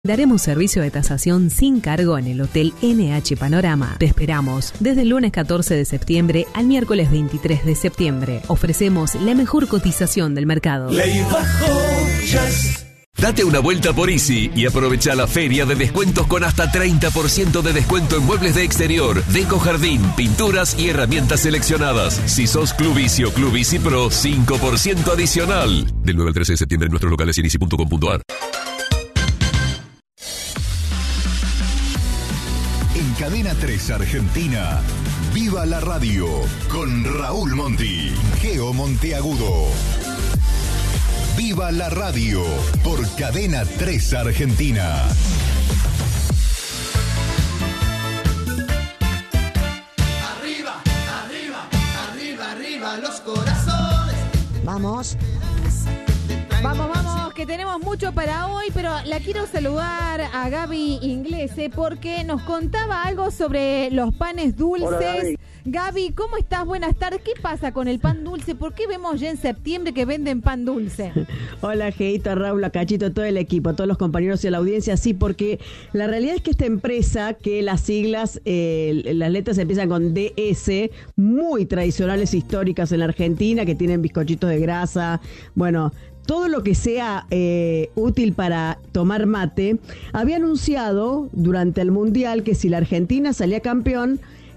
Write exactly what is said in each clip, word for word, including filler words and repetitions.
Daremos servicio de tasación sin cargo en el Hotel N H Panorama. Te esperamos desde el lunes catorce de septiembre al miércoles veintitrés de septiembre. Ofrecemos la mejor cotización del mercado. Ley bajo jazz. Date una vuelta por Easy y aprovecha la feria de descuentos con hasta treinta por ciento de descuento en muebles de exterior, deco jardín, pinturas y herramientas seleccionadas. Si sos Club Easy o Club Easy Pro, cinco por ciento adicional. Del nueve al trece de septiembre en nuestros locales y en easy punto com punto a r. En Cadena tres Argentina, Viva la Radio, con Raúl Monti, Geo Monteagudo. Viva la Radio, por Cadena tres Argentina. Arriba, arriba, arriba, arriba, los corazones. Vamos. Vamos, vamos, que tenemos mucho para hoy, pero la quiero saludar a Gaby Inglese porque nos contaba algo sobre los panes dulces. Hola, Gaby. Gaby, ¿cómo estás? Buenas tardes. ¿Qué pasa con el pan dulce? ¿Por qué vemos ya en septiembre que venden pan dulce? Hola, Geito, Raúl, Cachito, todo el equipo, todos los compañeros y la audiencia. Sí, porque la realidad es que esta empresa, que las siglas, eh, las letras empiezan con D S, muy tradicionales, históricas en la Argentina, que tienen bizcochitos de grasa, bueno, todo lo que sea eh, útil para tomar mate, había anunciado durante el Mundial que si la Argentina salía campeón,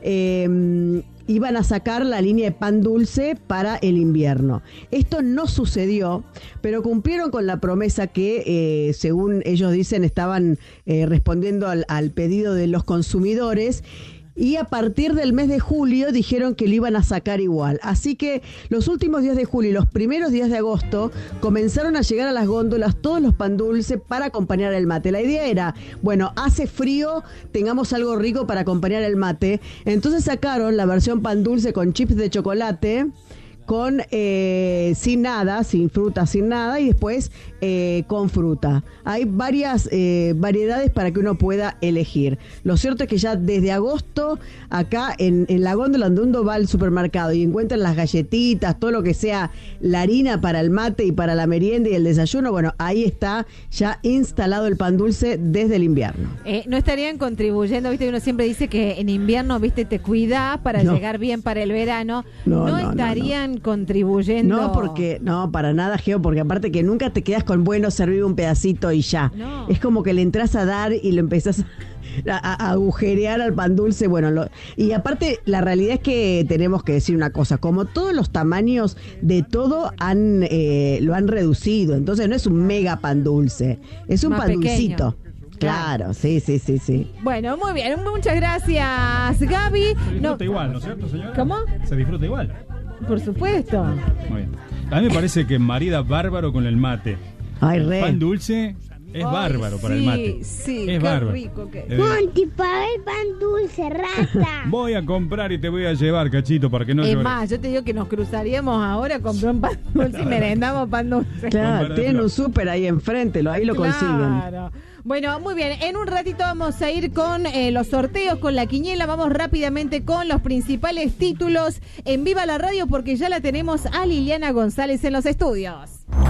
eh, iban a sacar la línea de pan dulce para el invierno. Esto no sucedió, pero cumplieron con la promesa que, eh, según ellos dicen, estaban eh, respondiendo al, al pedido de los consumidores. Y a partir del mes de julio dijeron que lo iban a sacar igual. Así que los últimos días de julio y los primeros días de agosto comenzaron a llegar a las góndolas todos los pan dulces para acompañar el mate. La idea era, bueno, hace frío, tengamos algo rico para acompañar el mate. Entonces sacaron la versión pan dulce con chips de chocolate, con eh, sin nada, sin fruta, sin nada, y después eh, con fruta. Hay varias eh, variedades para que uno pueda elegir. Lo cierto es que ya desde agosto, acá en, en la góndola donde uno va al supermercado y encuentran las galletitas, todo lo que sea la harina para el mate y para la merienda y el desayuno, bueno, ahí está ya instalado el pan dulce desde el invierno. Eh, ¿No estarían contribuyendo? Viste, uno siempre dice que en invierno, viste, te cuidás para No. llegar bien para el verano. No, ¿No, no, no, estarían contribuyendo? No, porque, no, para nada, Geo, porque aparte que nunca te quedas con bueno servir un pedacito y ya. No. Es como que le entras a dar y lo empezás a, a- a agujerear al pan dulce. Bueno, lo, y aparte la realidad es que tenemos que decir una cosa, como todos los tamaños de todo han eh, lo han reducido, entonces no es un mega pan dulce, es un Más pan pequeño. dulcito. Claro, sí, sí, sí, sí. Bueno, muy bien, muchas gracias, Gaby. Se disfruta No, igual, ¿no es cierto, señora? ¿Cómo? Se disfruta igual. por supuesto. Muy bien. A mí me parece que marida bárbaro con el mate. Ay, El re. pan dulce es Ay, bárbaro para el sí, mate. sí, es qué bárbaro. rico que- Eh, Monty, para el pan dulce, rata. voy a comprar y te voy a llevar, cachito, para que no Es llores. más, yo te digo que nos cruzaríamos ahora, compré un pan dulce y merendamos pan dulce. Claro, Comprar tienen otro. un súper ahí enfrente, lo, ahí lo consiguen. Claro. Bueno, muy bien. En un ratito vamos a ir con eh, los sorteos, con la quiniela. Vamos rápidamente con los principales títulos en Viva la Radio porque ya la tenemos a Liliana González en los estudios.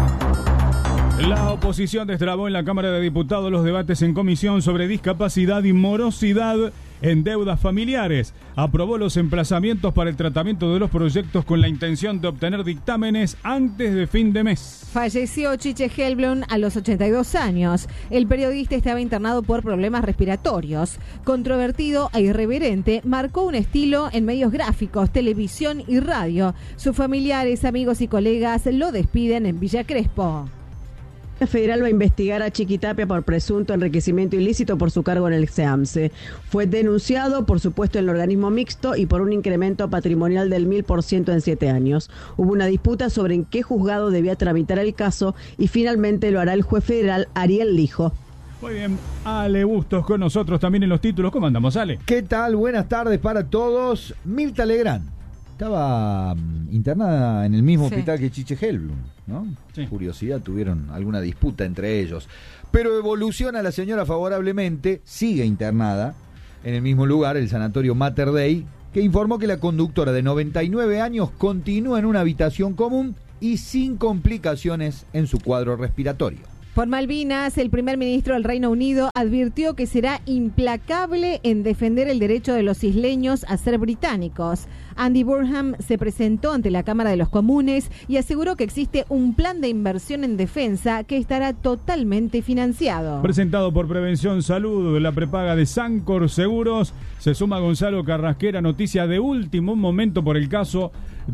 La oposición destrabó en la Cámara de Diputados los debates en comisión sobre discapacidad y morosidad en deudas familiares. Aprobó los emplazamientos para el tratamiento de los proyectos con la intención de obtener dictámenes antes de fin de mes. Falleció Chiche Helblum a los ochenta y dos años. El periodista estaba internado por problemas respiratorios. Controvertido e irreverente, marcó un estilo en medios gráficos, televisión y radio. Sus familiares, amigos y colegas lo despiden en Villa Crespo. La Federal va a investigar a Chiquitapia por presunto enriquecimiento ilícito por su cargo en el SEAMSE. Fue denunciado por supuesto en el organismo mixto y por un incremento patrimonial del mil por ciento en siete años. Hubo una disputa sobre en qué juzgado debía tramitar el caso y finalmente lo hará el juez federal Ariel Lijo. Muy bien, Ale Bustos con nosotros también en los títulos. ¿Cómo andamos, Ale? ¿Qué tal? Buenas tardes para todos. Mirta Legrand estaba mm, internada en el mismo Sí. hospital que Chiche Helblum, ¿no? Sí. Curiosidad, tuvieron alguna disputa entre ellos. Pero evoluciona la señora favorablemente, sigue internada en el mismo lugar, el sanatorio Mater Dei, que informó que la conductora de noventa y nueve años continúa en una habitación común y sin complicaciones en su cuadro respiratorio. Por Malvinas, el primer ministro del Reino Unido advirtió que será implacable en defender el derecho de los isleños a ser británicos. Andy Burnham se presentó ante la Cámara de los Comunes y aseguró que existe un plan de inversión en defensa que estará totalmente financiado. Presentado por Prevención Salud, la prepaga de Sancor Seguros, se suma Gonzalo Carrasquera, noticia de último momento por el caso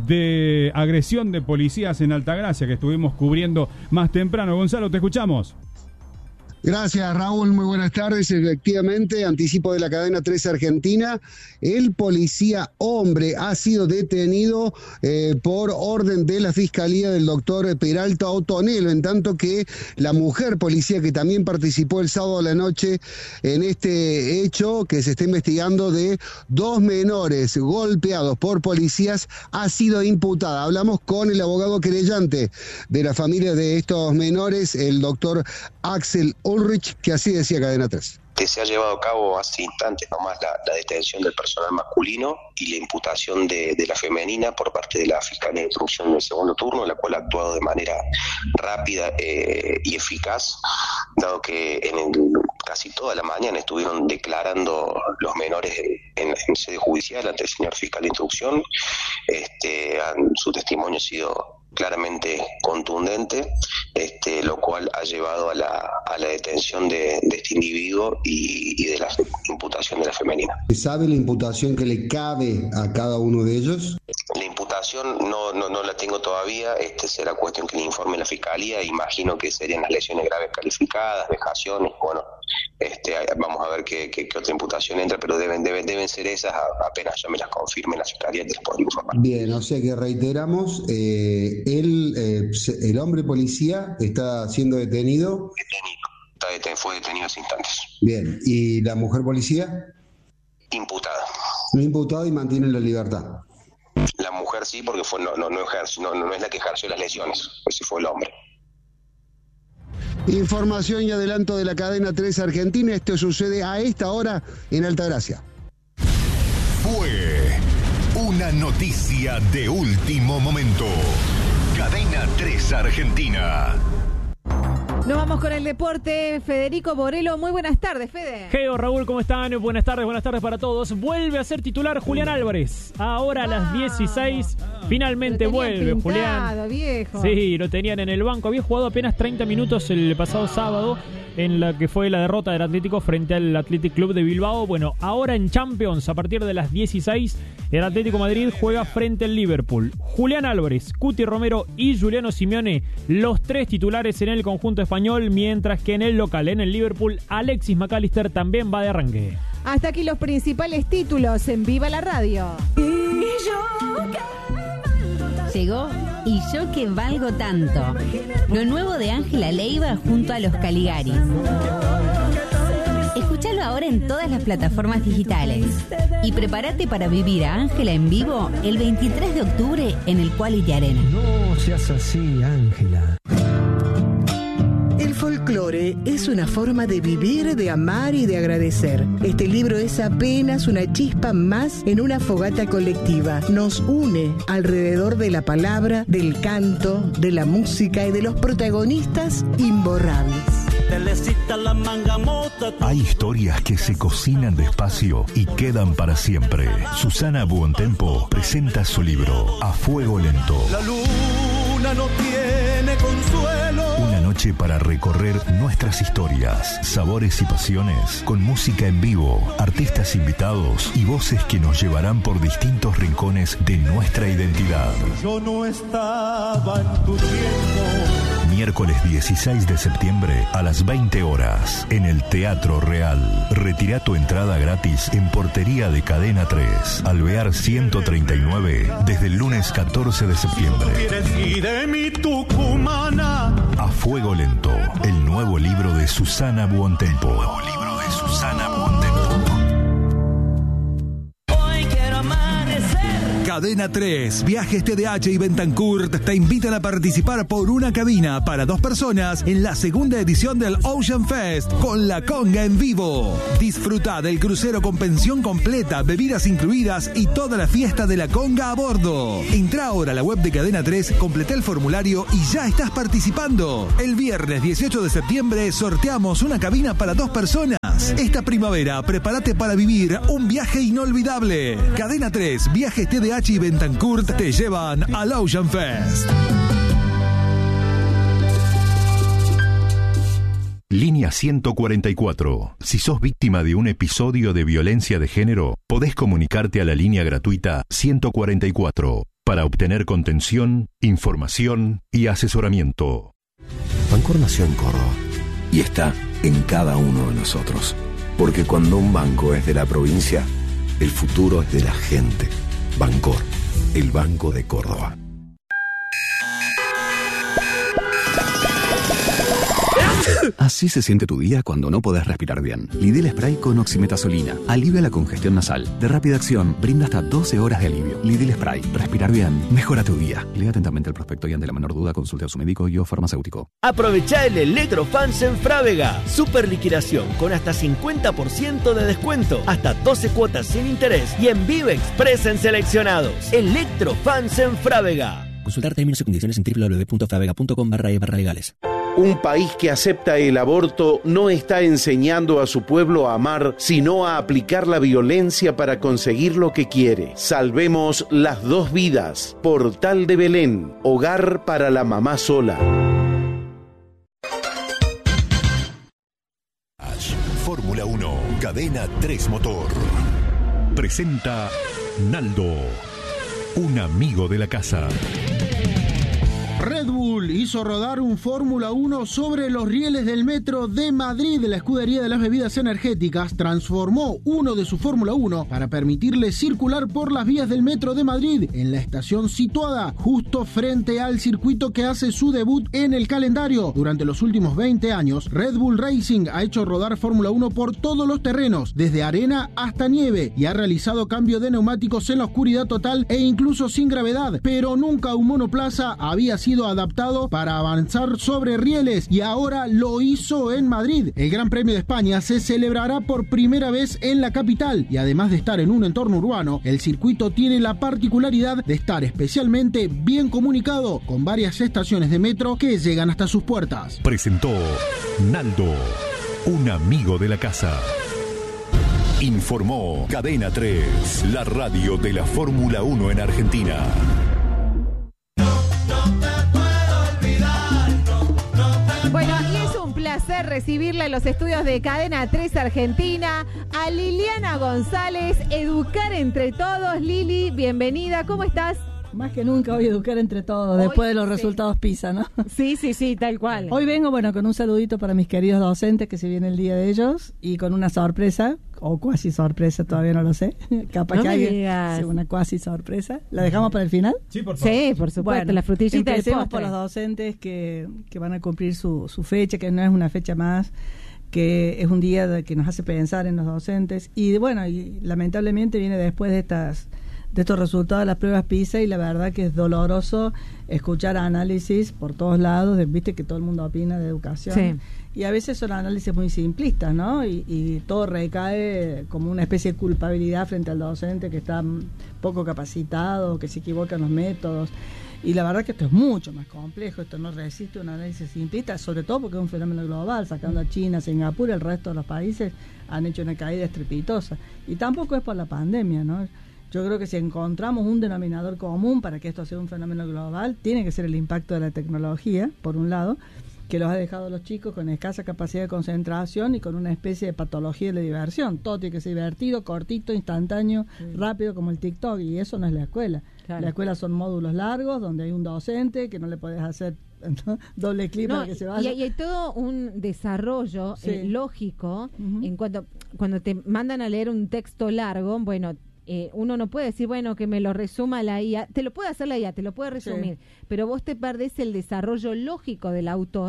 de agresión de policías en Altagracia que estuvimos cubriendo más temprano. Gonzalo, te escuchamos. Gracias, Raúl. Muy buenas tardes. Efectivamente, anticipo de la cadena tres Argentina, el policía hombre ha sido detenido eh, por orden de la Fiscalía del doctor Peralta Otonelo, en tanto que la mujer policía que también participó el sábado a la noche en este hecho que se está investigando de dos menores golpeados por policías ha sido imputada. Hablamos con el abogado querellante de la familia de estos menores, el doctor Axel Ulrich, que así decía Cadena tres. Que se ha llevado a cabo hace instantes nomás la, la detención del personal masculino y la imputación de, de la femenina por parte de la Fiscalía de Instrucción del segundo turno, la cual ha actuado de manera rápida eh, y eficaz, dado que en el, casi toda la mañana estuvieron declarando los menores en, en, en sede judicial ante el señor fiscal de instrucción. Este, han, su testimonio ha sido claramente contundente, este, lo cual ha llevado a la, a la detención de, de este individuo y, y de la imputación de la femenina. ¿Se sabe la imputación que le cabe a cada uno de ellos? La imputación no, no, no la tengo todavía, este será cuestión que le informe la Fiscalía. Imagino que serían las lesiones graves calificadas, vejaciones, bueno, este, vamos a ver qué, qué, qué otra imputación entra, pero deben, deben, deben ser esas, apenas ya me las confirme la Fiscalía, te las puedo informar. Bien, o sea que reiteramos, eh, el, eh, el hombre policía está siendo detenido. Detenido, está deten, fue detenido hace instantes. Bien, ¿y la mujer policía? Imputada. No imputada y mantiene la libertad. La mujer sí, porque fue no no no, ejerce, no, no es la que ejerció las lesiones, pues sí fue el hombre. Información y adelanto de la cadena tres Argentina. Esto sucede a esta hora en Altagracia. Fue una noticia de último momento. Cadena tres Argentina. Nos vamos con el deporte. Federico Borelo, muy buenas tardes, Fede. Geo, Raúl, ¿cómo están? Buenas tardes, buenas tardes para todos. Vuelve a ser titular Julián Álvarez. Ahora a las dieciséis, finalmente vuelve pintado, Julián. Viejo. Sí, lo tenían en el banco. Había jugado apenas treinta minutos el pasado sábado en la que fue la derrota del Atlético frente al Athletic Club de Bilbao. Bueno, ahora en Champions, a partir de las dieciséis, el Atlético Madrid juega frente al Liverpool. Julián Álvarez, Cuti Romero y Juliano Simeone, los tres titulares en el conjunto español, mientras que en el local, en el Liverpool, Alexis McAllister también va de arranque. Hasta aquí los principales títulos en Viva la Radio. Llegó Y yo que valgo tanto. Lo nuevo de Ángela Leiva junto a los Caligaris. Escúchalo ahora en todas las plataformas digitales. Y prepárate para vivir a Ángela en vivo el veintitrés de octubre en el Quality Arena. No seas así, Ángela. El folclore es una forma de vivir, de amar y de agradecer. Este libro es apenas una chispa más en una fogata colectiva. Nos une alrededor de la palabra, del canto, de la música y de los protagonistas imborrables. Hay historias que se cocinan despacio y quedan para siempre. Susana Buontempo presenta su libro A Fuego Lento. La luna no tiene consuelo. Una noche para recorrer nuestras historias, sabores y pasiones, con música en vivo, artistas invitados y voces que nos llevarán por distintos rincones de nuestra identidad. Yo no estaba en tu tiempo. Miércoles dieciséis de septiembre a las veinte horas en el Teatro Real. Retira tu entrada gratis en portería de Cadena tres, Alvear ciento treinta y nueve, desde el lunes catorce de septiembre. Y de mi tucumana. A Fuego Lento, el nuevo libro de Susana Buontempo. El nuevo libro de Susana Buontempo. Hoy quiero amanecer Cadena tres, Viajes T D H y Bentancourt te invitan a participar por una cabina para dos personas en la segunda edición del Ocean Fest con la conga en vivo. Disfruta del crucero con pensión completa, bebidas incluidas y toda la fiesta de la conga a bordo. Entra ahora a la web de Cadena tres, completa el formulario y ya estás participando. El viernes dieciocho de septiembre sorteamos una cabina para dos personas. Esta primavera prepárate para vivir un viaje inolvidable. Cadena tres, Viajes T D H y Bentancourt te llevan al Ocean Fest. Línea ciento cuarenta y cuatro. Si sos víctima de un episodio de violencia de género, podés comunicarte a la línea gratuita ciento cuarenta y cuatro para obtener contención, información y asesoramiento. Bancor nació en Córdoba y está en cada uno de nosotros. Porque cuando un banco es de la provincia, el futuro es de la gente. Bancor, el Banco de Córdoba. Así se siente tu día cuando no podés respirar bien. Lidl Spray con oximetazolina. Alivia la congestión nasal. De rápida acción, brinda hasta doce horas de alivio. Lidl Spray. Respirar bien. Mejora tu día. Lea atentamente el prospecto y ante la menor duda consulte a su médico y o farmacéutico. Aprovecha el Electrofans en Frávega. Super liquidación con hasta cincuenta por ciento de descuento. Hasta doce cuotas sin interés y envío express en seleccionados. Electrofans en Frávega. Consultar términos y condiciones en doble u doble u doble u punto fravega punto com barra e barra legales. Un país que acepta el aborto no está enseñando a su pueblo a amar, sino a aplicar la violencia para conseguir lo que quiere. Salvemos las dos vidas. Portal de Belén, hogar para la mamá sola. Fórmula uno, Cadena tres Motor. Presenta Naldo, un amigo de la casa. Red Bull hizo rodar un Fórmula uno sobre los rieles del metro de Madrid. La escudería de las bebidas energéticas transformó uno de su Fórmula uno para permitirle circular por las vías del metro de Madrid en la estación situada justo frente al circuito que hace su debut en el calendario. Durante los últimos veinte años, Red Bull Racing ha hecho rodar Fórmula uno por todos los terrenos, desde arena hasta nieve, y ha realizado cambio de neumáticos en la oscuridad total e incluso sin gravedad, pero nunca un monoplaza había sido adaptado para avanzar sobre rieles, y ahora lo hizo en Madrid. El Gran Premio de España se celebrará por primera vez en la capital, y además de estar en un entorno urbano, el circuito tiene la particularidad de estar especialmente bien comunicado, con varias estaciones de metro que llegan hasta sus puertas. Presentó Naldo, un amigo de la casa. Informó Cadena tres, la radio de la Fórmula uno en Argentina. Bueno, y es un placer recibirla en los estudios de Cadena tres Argentina a Liliana González, Educar entre Todos. Lili, bienvenida, ¿cómo estás? Más que nunca voy a educar entre todos, hoy, después de los sí. resultados PISA, ¿no? Sí, sí, sí, tal cual. Hoy vengo, bueno, con un saludito para mis queridos docentes, que se viene el día de ellos, y con una sorpresa, o cuasi sorpresa, todavía no lo sé. Capaz no que me alguien, digas. Sí, una cuasi sorpresa. ¿La dejamos para el final? Sí, por favor. Sí, por supuesto, bueno, la frutillita del postre. Empecemos por los docentes que, que van a cumplir su, su fecha, que no es una fecha más, que es un día de, que nos hace pensar en los docentes. Y bueno, y lamentablemente viene después de estas... de estos resultados de las pruebas PISA, y la verdad que es doloroso escuchar análisis por todos lados, de, viste que todo el mundo opina de educación, sí. y a veces son análisis muy simplistas, ¿no? Y, y todo recae como una especie de culpabilidad frente al docente que está poco capacitado, que se equivoca en los métodos. Y la verdad que esto es mucho más complejo, esto no resiste un análisis simplista, sobre todo porque es un fenómeno global, sacando a China, Singapur, el resto de los países han hecho una caída estrepitosa. Y tampoco es por la pandemia, ¿no? Yo creo que si encontramos un denominador común para que esto sea un fenómeno global, tiene que ser el impacto de la tecnología, por un lado, que los ha dejado a los chicos con escasa capacidad de concentración y con una especie de patología de la diversión. Todo tiene que ser divertido, cortito, instantáneo, sí. rápido, como el TikTok, y eso no es la escuela. Claro. La escuela son módulos largos, donde hay un docente que no le podés hacer ¿no? doble clic no, para que se vaya. Y, y hay todo un desarrollo sí. eh, lógico, uh-huh. en cuanto cuando te mandan a leer un texto largo, bueno... Eh, uno no puede decir, bueno, que me lo resuma la I A, te lo puede hacer la I A, te lo puede resumir, sí. pero vos te perdés el desarrollo lógico del autor,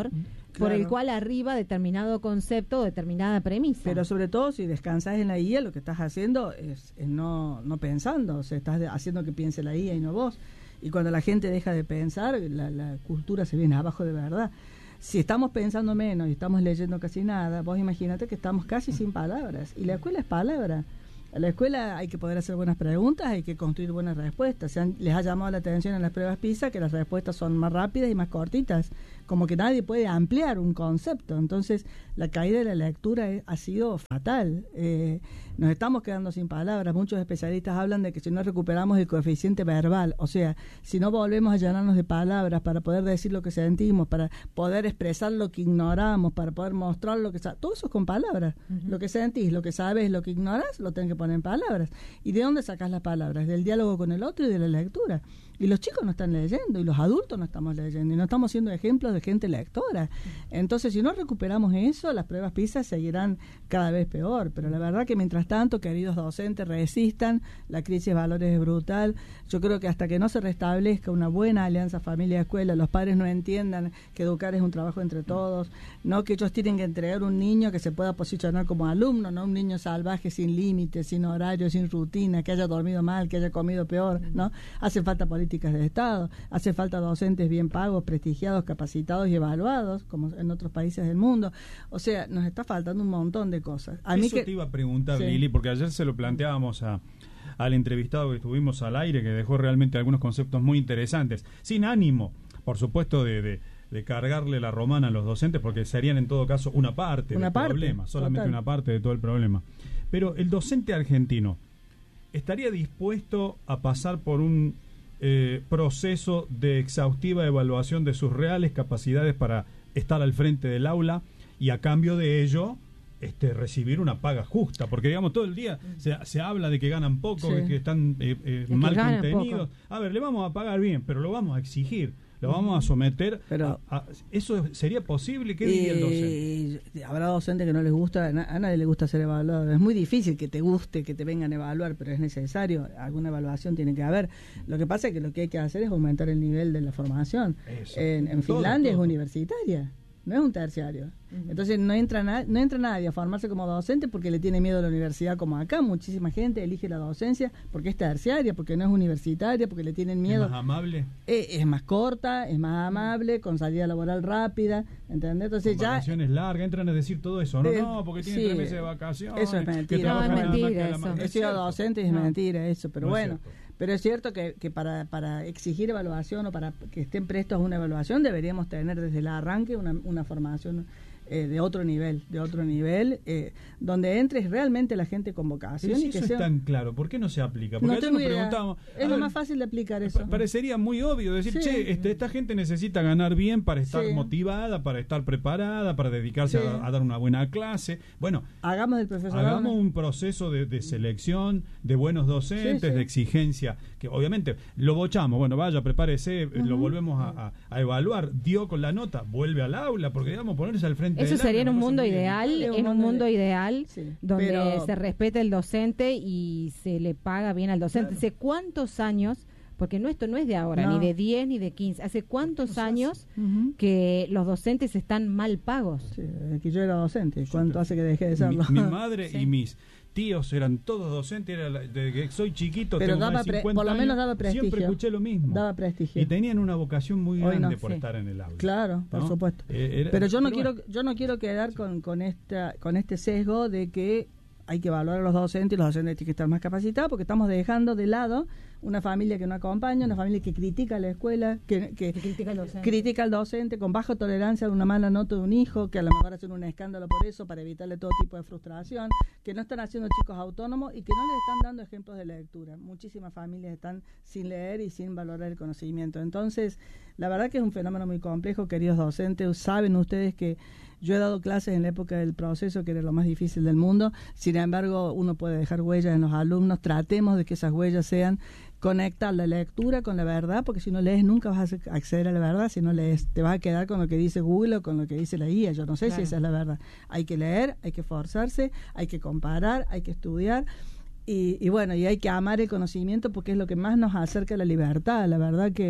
por Claro. el cual arriba determinado concepto o determinada premisa. Pero sobre todo si descansas en la I A, lo que estás haciendo es, es no, no pensando, o sea, estás de- haciendo que piense la I A y no vos. Y cuando la gente deja de pensar, la, la cultura se viene abajo de verdad. Si estamos pensando menos y estamos leyendo casi nada, vos imagínate que estamos casi sin palabras. Y la escuela es palabra. A la escuela hay que poder hacer buenas preguntas, hay que construir buenas respuestas. Se han- les ha llamado la atención en las pruebas PISA que las respuestas son más rápidas y más cortitas, como que nadie puede ampliar un concepto. Entonces, la caída de la lectura es- ha sido fatal. Eh, nos estamos quedando sin palabras. Muchos especialistas hablan de que si no recuperamos el coeficiente verbal, o sea, si no volvemos a llenarnos de palabras para poder decir lo que sentimos, para poder expresar lo que ignoramos, para poder mostrar lo que sa- todo eso es con palabras. Lo que sentís, lo que sabes, lo que ignorás, lo tenés que poner en palabras. ¿Y de dónde sacás las palabras? Del diálogo con el otro y de la lectura. Y los chicos no están leyendo, y los adultos no estamos leyendo, y no estamos siendo ejemplos de gente lectora. Entonces, si no recuperamos eso, las pruebas PISA seguirán cada vez peor. Pero la verdad que mientras tanto, queridos docentes, resistan, la crisis de valores es brutal. Yo creo que hasta que no se restablezca una buena alianza familia-escuela, los padres no entiendan que educar es un trabajo entre todos, no que ellos tienen que entregar un niño que se pueda posicionar como alumno, no un niño salvaje sin límites, sin horario, sin rutina, que haya dormido mal, que haya comido peor, ¿no? Hace falta políticas de Estado, hace falta docentes bien pagos, prestigiados, capacitados y evaluados, como en otros países del mundo. O sea, nos está faltando un montón de cosas. A mí Eso que, te iba a preguntar, Sí. Lili, porque ayer se lo planteábamos a, al entrevistado que estuvimos al aire, que dejó realmente algunos conceptos muy interesantes, sin ánimo, por supuesto, de, de, de cargarle la romana a los docentes, porque serían en todo caso una parte Una del parte, problema, solamente total. una parte de todo el problema. Pero el docente argentino, ¿estaría dispuesto a pasar por un eh, proceso de exhaustiva evaluación de sus reales capacidades para estar al frente del aula y a cambio de ello este, recibir una paga justa? Porque digamos todo el día se, se habla de que ganan poco, Sí. de que están eh, eh, Es que mal ganan contenidos. A ver, le vamos a pagar bien, pero lo vamos a exigir, lo vamos a someter. Pero- a- a- ¿Eso sería posible? ¿Qué diría el docente? Eh, habrá docentes que no les gusta, a na- a nadie le gusta ser evaluado. Es muy difícil que te guste, que te vengan a evaluar, pero es necesario. Alguna evaluación tiene que haber. Lo que pasa es que lo que hay que hacer es aumentar el nivel de la formación. Eso. En, en Todo, Finlandia todo. es universitaria, no es un terciario. Entonces no entra, na- no entra nadie a formarse como docente porque le tiene miedo a la universidad como acá. Muchísima gente elige la docencia porque es terciaria, porque no es universitaria, porque le tienen miedo. ¿Es más amable? Eh, es más corta, es más amable, con salida laboral rápida, ¿entendés? Entonces Con ya... vacaciones largas, entran a decir todo eso. No, Eh, no, porque tiene sí, tres meses de vacaciones. eso es que mentira. trabajan No, es en la mentira máquina de la eso. ma- He es sido cierto. docente y es No. mentira eso, pero No es bueno. cierto. Pero es cierto que, que para, para exigir evaluación o para que estén prestos a una evaluación deberíamos tener desde el arranque una, una formación eh, de otro nivel, de otro nivel, eh, donde entre realmente la gente con vocación. Pero si y que eso sea... es tan claro, ¿por qué no se aplica? Porque No ayer tengo nos idea. preguntábamos. Es a lo ver, más fácil de aplicar eso. pa- parecería muy obvio decir, Sí. che, este, esta gente necesita ganar bien para estar Sí. motivada, para estar preparada, para dedicarse Sí. a, a dar una buena clase. Bueno, Hagamos del profesorado. hagamos un proceso de, de selección, de buenos docentes, Sí, sí. de exigencia, que obviamente lo bochamos, bueno, vaya, prepárese, lo volvemos a, a- a evaluar, dio con la nota, vuelve al aula, porque digamos, ponerse al frente Eso del sería en aula, un me parece mundo muy ideal, delicado. en un mundo ideal Sí, donde pero- se respete el docente y se le paga bien al docente. ¿Hace cuántos años? Porque no, esto no es de ahora, No. ni de diez ni de quince. ¿Hace cuántos años Ujú. que los docentes están mal pagos? Sí, desde que yo era docente. ¿Cuánto hace que dejé de serlo? Mi, mi madre Sí. y mis tíos eran todos docentes, era la- desde que soy chiquito, Pero tengo daba más de pre- cincuenta por lo menos años, daba prestigio. siempre escuché lo mismo. Daba prestigio. Y tenían una vocación muy Hoy no, grande por sí. estar en el aula. Claro, por ¿no? supuesto. Eh, era- pero yo no pero quiero, bueno. yo no quiero quedar con, con esta, con este sesgo de que hay que evaluar a los docentes y los docentes tienen que estar más capacitados porque estamos dejando de lado una familia que no acompaña, una familia que critica a la escuela, que, que, critica al docente. critica al docente con baja tolerancia de una mala nota de un hijo, que a lo mejor hacen un escándalo por eso para evitarle todo tipo de frustración, que no están haciendo chicos autónomos y que no les están dando ejemplos de lectura. Muchísimas familias están sin leer y sin valorar el conocimiento. Entonces, la verdad que es un fenómeno muy complejo, queridos docentes. Saben ustedes que yo he dado clases en la época del proceso, que era lo más difícil del mundo. Sin embargo, uno puede dejar huellas en los alumnos. Tratemos de que esas huellas sean conectar la lectura con la verdad, porque si no lees nunca vas a acceder a la verdad. Si no lees, te vas a quedar con lo que dice Google o con lo que dice la guía. Yo no sé Claro. si esa es la verdad. Hay que leer, hay que forzarse, hay que comparar, hay que estudiar. Y, y bueno, y hay que amar el conocimiento porque es lo que más nos acerca a la libertad. La verdad que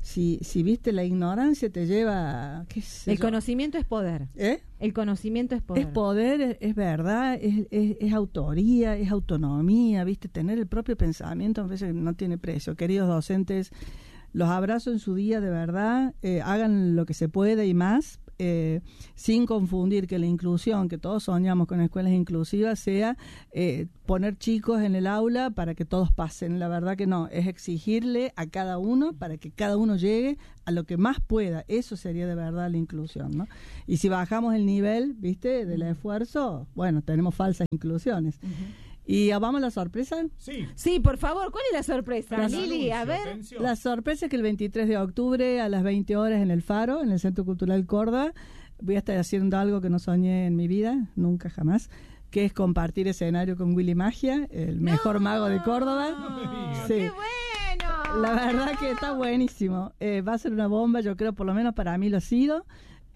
si, si viste, la ignorancia te lleva... ¿qué sé El yo? conocimiento es poder. ¿Eh? El conocimiento es poder. Es poder, es, es verdad, es, es, es autoría, es autonomía, ¿viste? Tener el propio pensamiento a veces no tiene precio. Queridos docentes, los abrazo en su día de verdad, eh, hagan lo que se puede y más, eh, sin confundir que la inclusión, que todos soñamos con escuelas inclusivas, sea eh, poner chicos en el aula para que todos pasen. La verdad que no, es exigirle a cada uno para que cada uno llegue a lo que más pueda. Eso sería de verdad la inclusión, ¿no? Y si bajamos el nivel, ¿viste?, del esfuerzo, bueno, tenemos falsas inclusiones. Uh-huh. ¿Y vamos a la sorpresa? Sí. Sí, por favor, ¿cuál es la sorpresa, La Lili? A ver. Atención. La sorpresa es que el veintitrés de octubre a las veinte horas en el Faro, en el Centro Cultural Córdoba, voy a estar haciendo algo que no soñé en mi vida, nunca jamás, que es compartir escenario con Willy Magia, el ¡No! mejor mago de Córdoba. No Sí. ¡Qué bueno! La verdad que está buenísimo. Eh, va a ser una bomba, yo creo, por lo menos para mí lo ha sido.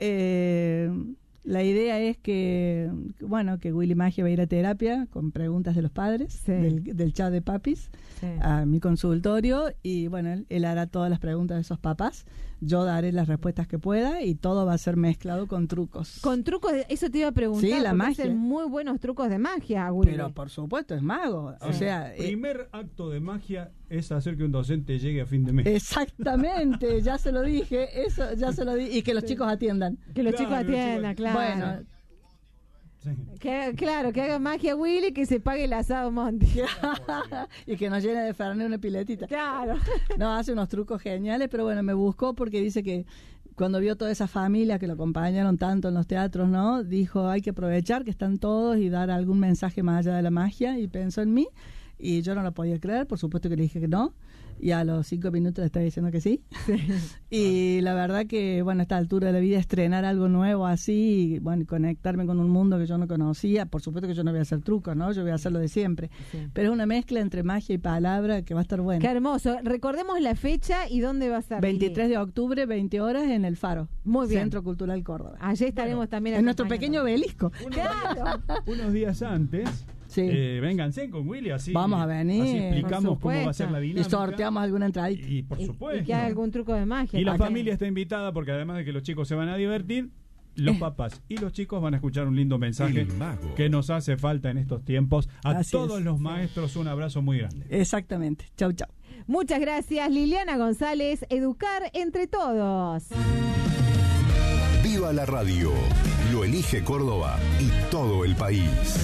Eh, la idea es que, bueno, que Willy Magia va a ir a terapia con preguntas de los padres, Sí. del, del chat de papis, Sí. a mi consultorio, y bueno, él, él hará todas las preguntas de esos papás, yo daré las respuestas que pueda, y todo va a ser mezclado con trucos. Con trucos, de, eso te iba a preguntar. Sí, la porque magia. hacen muy buenos trucos de magia, Willy. Pero por supuesto es mago, o Sí. sea... eh, Primer acto de magia es hacer que un docente llegue a fin de mes. exactamente, ya se lo dije, eso ya se lo dije, y que los Sí. chicos atiendan. Que los Claro, chicos los chicos- atiendan, claro. Bueno, Sí. Que, claro, que haga magia Willy, que se pague el asado Monty. y que nos llene de Fernet una piletita. Claro. No, hace unos trucos geniales, pero bueno, me buscó porque dice que cuando vio toda esa familia que lo acompañaron tanto en los teatros, ¿no? Dijo, hay que aprovechar que están todos y dar algún mensaje más allá de la magia, y pensó en mí, y yo no lo podía creer, por supuesto que le dije que no, y a los cinco minutos le estaba diciendo que sí. Y la verdad que, bueno, a esta altura de la vida, estrenar algo nuevo así, y, bueno, conectarme con un mundo que yo no conocía, por supuesto que yo no voy a hacer trucos, ¿no? Yo voy a hacer lo de siempre. Sí. Pero es una mezcla entre magia y palabra que va a estar buena. Qué hermoso. Recordemos la fecha y dónde va a ser. veintitrés de octubre, veinte horas en el Faro. Muy bien. Centro Cultural Córdoba. Allí estaremos también. En nuestro acompañando. pequeño obelisco. Claro. Unos días antes, Sí. eh, vénganse con Willy, así, Vamos a venir. así explicamos Por cómo va a ser la Y dinámica. sorteamos alguna entradita. Y, y por Y- supuesto. Y que haga algún truco de magia. Y la Acá. familia está invitada porque además de que los chicos se van a divertir, los papás y los chicos van a escuchar un lindo mensaje El mago. que nos hace falta en estos tiempos. A Así todos es. los maestros un abrazo muy grande. Exactamente. Chau, chau. Muchas gracias, Liliana González. Educar entre todos. Viva la radio. Lo elige Córdoba y todo el país.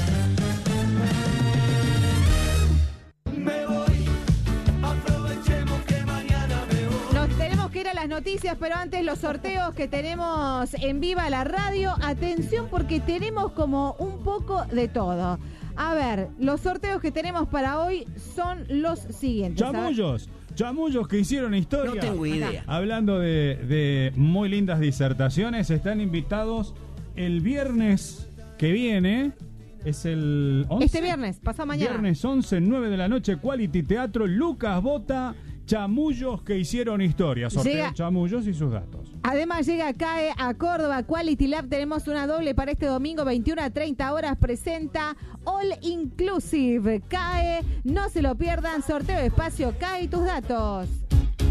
Me voy, aprovechemos que mañana me voy. Nos tenemos que ir a las noticias, pero antes los sorteos que tenemos en Viva la Radio. Atención porque tenemos como un poco de todo. A ver, los sorteos que tenemos para hoy son los siguientes. A ver. Chamullos, chamullos que hicieron historia. No tengo idea. Acá. Hablando de, de muy lindas disertaciones, están invitados el viernes que viene. Es el once. Este viernes, pasado mañana. Viernes once, nueve de la noche, Quality Teatro, Lucas Bota, chamullos que hicieron historia. Sorteo Llega- chamullos y sus datos. Además llega CAE a Córdoba Quality Lab. Tenemos una doble para este domingo, veintiuna a treinta horas. Presenta All Inclusive. CAE, no se lo pierdan. Sorteo de espacio, CAE y tus datos.